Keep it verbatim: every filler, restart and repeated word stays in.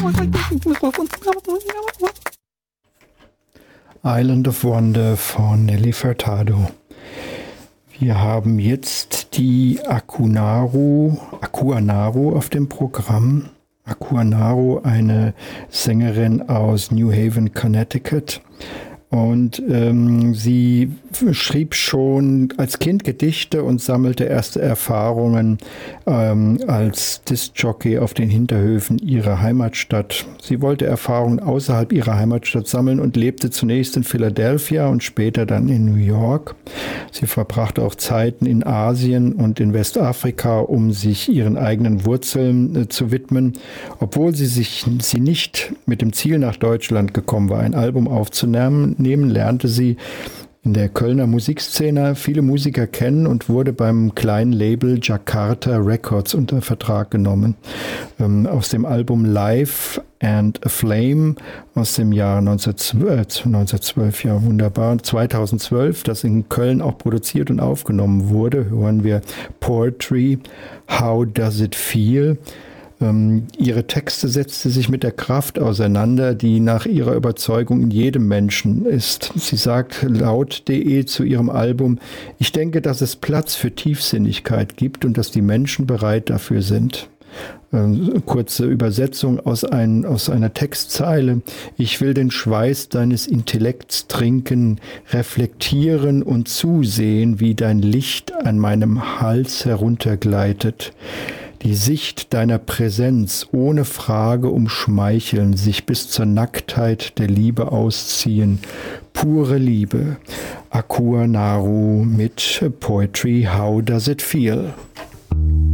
Island of Wonder von Nelly Furtado. Wir haben jetzt die Akunaru, Akuanaru auf dem Programm. Akuanaru, eine Sängerin aus New Haven, Connecticut. Und ähm, sie schrieb schon als Kind Gedichte und sammelte erste Erfahrungen ähm, als Diskjockey auf den Hinterhöfen ihrer Heimatstadt. Sie wollte Erfahrungen außerhalb ihrer Heimatstadt sammeln und lebte zunächst in Philadelphia und später dann in New York. Sie verbrachte auch Zeiten in Asien und in Westafrika, um sich ihren eigenen Wurzeln äh, zu widmen, obwohl sie sich sie nicht mit dem Ziel nach Deutschland gekommen war, ein Album aufzunehmen. Nehmen, lernte sie in der Kölner Musikszene viele Musiker kennen und wurde beim kleinen Label Jakarta Records unter Vertrag genommen. Ähm, aus dem Album Life and a Flame aus dem Jahr neunzehnhundertzwölf, ja wunderbar, zweitausendzwölf, das in Köln auch produziert und aufgenommen wurde, hören wir Poetry, How Does It Feel? Ähm, ihre Texte setzte sich mit der Kraft auseinander, die nach ihrer Überzeugung in jedem Menschen ist. Sie sagt laut punkt de zu ihrem Album: Ich denke, dass es Platz für Tiefsinnigkeit gibt und dass die Menschen bereit dafür sind. Ähm, kurze Übersetzung aus, ein, aus einer Textzeile: Ich will den Schweiß deines Intellekts trinken, reflektieren und zusehen, wie dein Licht an meinem Hals heruntergleitet. Die Sicht deiner Präsenz ohne Frage umschmeicheln, sich bis zur Nacktheit der Liebe ausziehen. Pure Liebe. Akuanaru mit Poetry, How Does It Feel?